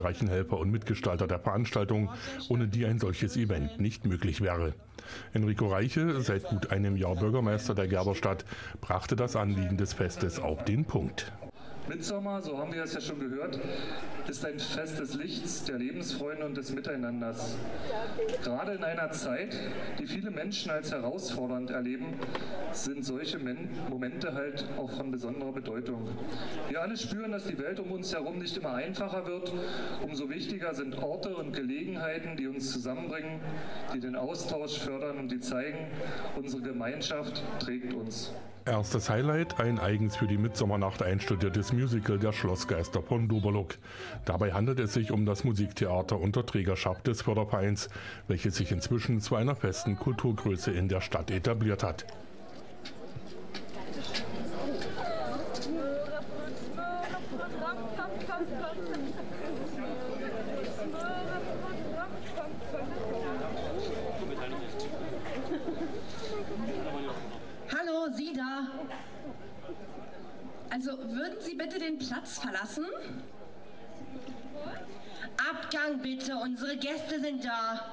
reichen Helfer und Mitgestalter der Veranstaltung, ohne die ein solches Event nicht möglich wäre. Enrico Reiche, seit gut einem Jahr Bürgermeister der Gerberstadt, brachte das Anliegen des Festes auf den Punkt. Mitsommer, so haben wir es ja schon gehört, ist ein Fest des Lichts, der Lebensfreude und des Miteinanders. Gerade in einer Zeit, die viele Menschen als herausfordernd erleben, sind solche Momente halt auch von besonderer Bedeutung. Wir alle spüren, dass die Welt um uns herum nicht immer einfacher wird. Umso wichtiger sind Orte und Gelegenheiten, die uns zusammenbringen, die den Austausch fördern und die zeigen, unsere Gemeinschaft trägt uns. Erstes Highlight, ein eigens für die Mitsommernacht einstudiertes Musical der Schlossgeister von Doberluck. Dabei handelt es sich um das Musiktheater unter Trägerschaft des Fördervereins, welches sich inzwischen zu einer festen Kulturgröße in der Stadt etabliert hat. Hallo, Sie da. Also, würden Sie bitte den Platz verlassen? Abgang bitte, unsere Gäste sind da.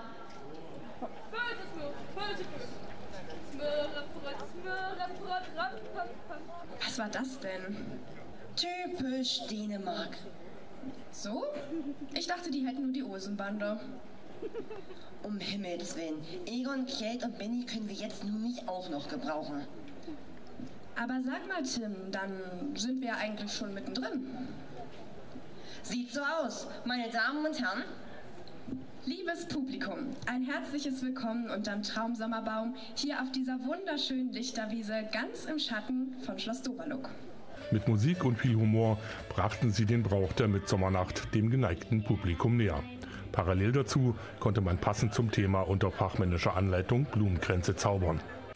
Was war das denn? Typisch Dänemark. So? Ich dachte, die hätten nur die Hosenbande. Um Himmels Willen. Egon, Kate und Benny können wir jetzt nun nicht auch noch gebrauchen. Aber sag mal, Tim, dann sind wir eigentlich schon mittendrin. Sieht so aus, meine Damen und Herren. Liebes Publikum, ein herzliches Willkommen unterm Traumsommerbaum hier auf dieser wunderschönen Lichterwiese ganz im Schatten von Schloss Doberluck. Mit Musik und viel Humor brachten sie den Brauch der Mitsommernacht dem geneigten Publikum näher. Parallel dazu konnte man passend zum Thema unter fachmännischer Anleitung Blumenkränze zaubern.